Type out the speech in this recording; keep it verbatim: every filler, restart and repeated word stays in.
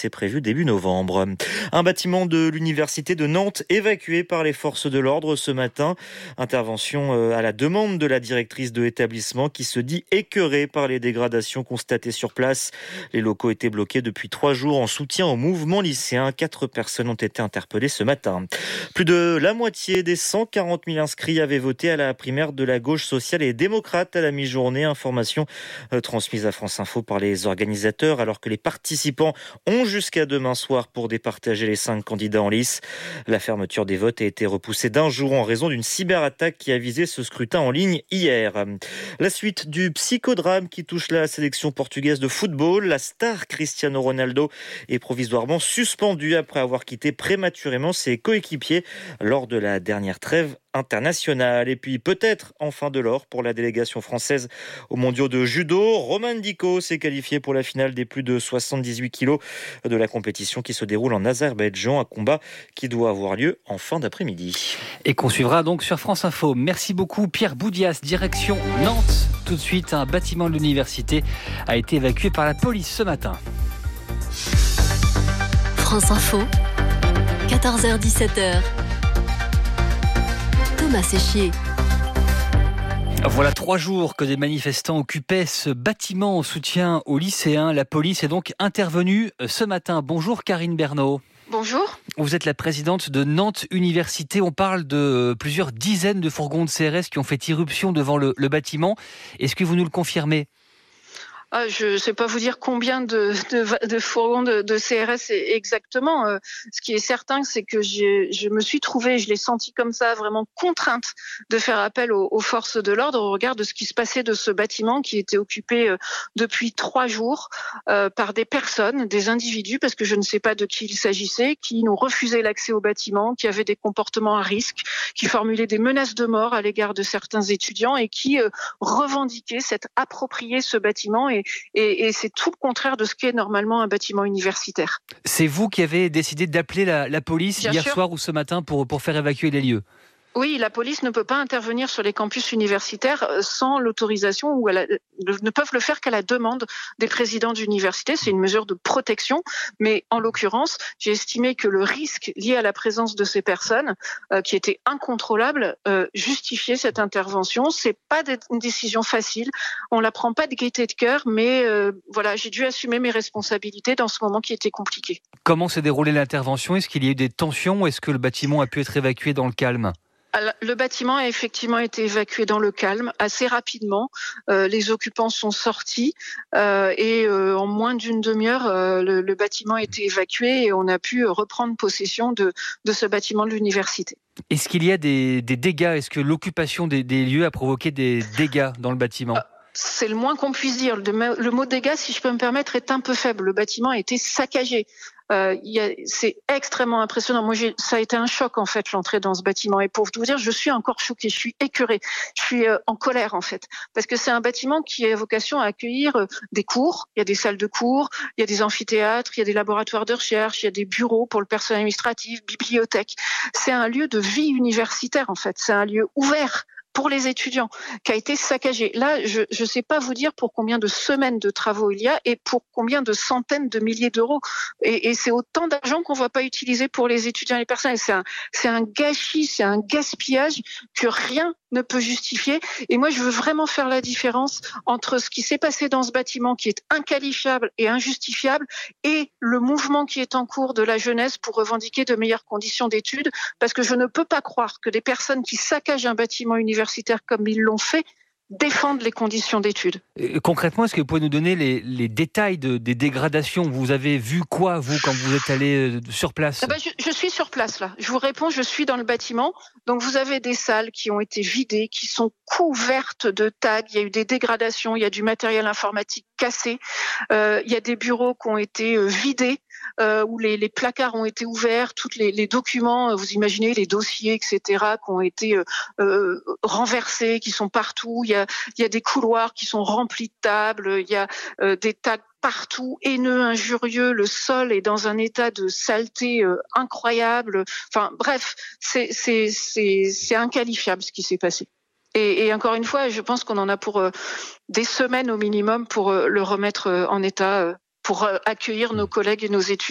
c'est prévu début novembre. Un bâtiment de l'université de Nantes évacué par les forces de l'ordre ce matin. Intervention à la demande de la directrice de l'établissement qui se dit écœurée par les dégradations constatées sur place. Les locaux étaient bloqués depuis trois jours en soutien au mouvement lycéen. Quatre personnes ont été interpellées ce matin. Plus de la moitié des cent quarante mille inscrits avaient voté à la primaire de la gauche sociale et démocrate à la mi-journée. Information transmise à France Info par les organisateurs, alors que les participants ont jusqu'à demain soir pour départager les cinq candidats en lice. La fermeture des votes a été repoussée d'un jour en raison d'une cyberattaque qui a visé ce scrutin en ligne hier. La suite du psychodrame qui touche la sélection portugaise de football. La star Cristiano Ronaldo est provisoirement suspendu après avoir quitté prématurément ses coéquipiers lors de la dernière trêve internationale. Et puis peut-être enfin de l'or pour la délégation française aux mondiaux de judo. Roman Diko s'est qualifié pour la finale des plus de soixante-dix-huit kilos de la compétition qui se déroule en Azerbaïdjan, un combat qui doit avoir lieu en fin d'après-midi. Et qu'on suivra donc sur France Info. Merci beaucoup Pierre Boudias, direction Nantes. Tout de suite, un bâtiment de l'université a été évacué par la police ce matin. France Info, quatorze heures dix-sept heures. Thomas Séchier. Voilà trois jours que des manifestants occupaient ce bâtiment en soutien aux lycéens. La police est donc intervenue ce matin. Bonjour Karine Bernot. Bonjour. Vous êtes la présidente de Nantes Université. On parle de plusieurs dizaines de fourgons de C R S qui ont fait irruption devant le, le bâtiment. Est-ce que vous nous le confirmez ? Ah, je ne sais pas vous dire combien de, de, de fourgons de, de C R S exactement. Euh, ce qui est certain, c'est que j'ai, je me suis trouvée, je l'ai senti comme ça, vraiment contrainte de faire appel aux, aux forces de l'ordre au regard de ce qui se passait de ce bâtiment qui était occupé euh, depuis trois jours euh, par des personnes, des individus, parce que je ne sais pas de qui il s'agissait, qui nous refusaient l'accès au bâtiment, qui avaient des comportements à risque, qui formulaient des menaces de mort à l'égard de certains étudiants et qui euh, revendiquaient s'être approprié ce bâtiment et Et, et c'est tout le contraire de ce qu'est normalement un bâtiment universitaire. C'est vous qui avez décidé d'appeler la, la police Bien hier sûr. soir ou ce matin pour, pour faire évacuer les lieux ? Oui, la police ne peut pas intervenir sur les campus universitaires sans l'autorisation ou elle a, ne peuvent le faire qu'à la demande des présidents d'université. C'est une mesure de protection, mais en l'occurrence, j'ai estimé que le risque lié à la présence de ces personnes, euh, qui était incontrôlable, euh, justifiait cette intervention. C'est pas une décision facile, on la prend pas de gaieté de cœur, mais euh, voilà, j'ai dû assumer mes responsabilités dans ce moment qui était compliqué. Comment s'est déroulée l'intervention ? Est-ce qu'il y a eu des tensions ? Est-ce que le bâtiment a pu être évacué dans le calme ? Alors, le bâtiment a effectivement été évacué dans le calme assez rapidement. Euh, les occupants sont sortis euh, et euh, en moins d'une demi-heure, euh, le, le bâtiment a été évacué et on a pu reprendre possession de, de ce bâtiment de l'université. Est-ce qu'il y a des, des dégâts ? Est-ce que l'occupation des, des lieux a provoqué des dégâts dans le bâtiment ? C'est le moins qu'on puisse dire. Le mot dégâts, si je peux me permettre, est un peu faible. Le bâtiment a été saccagé. Euh, y a, c'est extrêmement impressionnant. Moi, j'ai, ça a été un choc en fait l'entrée dans ce bâtiment. Et pour vous dire, je suis encore choquée, je suis écœurée, je suis euh, en colère en fait, parce que c'est un bâtiment qui a vocation à accueillir euh, des cours. Il y a des salles de cours, il y a des amphithéâtres, il y a des laboratoires de recherche, il y a des bureaux pour le personnel administratif, bibliothèque. C'est un lieu de vie universitaire en fait. C'est un lieu ouvert pour les étudiants, qui a été saccagé. Là, je ne sais pas vous dire pour combien de semaines de travaux il y a et pour combien de centaines de milliers d'euros. Et, et c'est autant d'argent qu'on ne va pas utiliser pour les étudiants et les personnes. C'est un, c'est un gâchis, c'est un gaspillage que rien ne peut justifier. Et moi, je veux vraiment faire la différence entre ce qui s'est passé dans ce bâtiment, qui est inqualifiable et injustifiable, et le mouvement qui est en cours de la jeunesse pour revendiquer de meilleures conditions d'études, parce que je ne peux pas croire que des personnes qui saccagent un bâtiment universitaire comme ils l'ont fait défendent les conditions d'études. Concrètement, est-ce que vous pouvez nous donner les, les détails de, des dégradations ? Vous avez vu quoi, vous, quand vous êtes allé sur place ? Ah ben, je, je suis sur place, là. Je vous réponds, je suis dans le bâtiment. Donc, vous avez des salles qui ont été vidées, qui sont couvertes de tags. Il y a eu des dégradations, il y a du matériel informatique cassé. Euh, il y a des bureaux qui ont été euh, vidés. Euh, où les, les placards ont été ouverts, tous les, les documents, vous imaginez, les dossiers, et cetera, qui ont été euh, euh, renversés, qui sont partout. Il y a, il y a des couloirs qui sont remplis de tables, il y a euh, des tags partout, haineux, injurieux, le sol est dans un état de saleté euh, incroyable. Enfin, bref, c'est, c'est, c'est, c'est inqualifiable ce qui s'est passé. Et, et encore une fois, je pense qu'on en a pour euh, des semaines au minimum pour euh, le remettre euh, en état, euh, pour euh, accueillir nos collègues et nos étudiants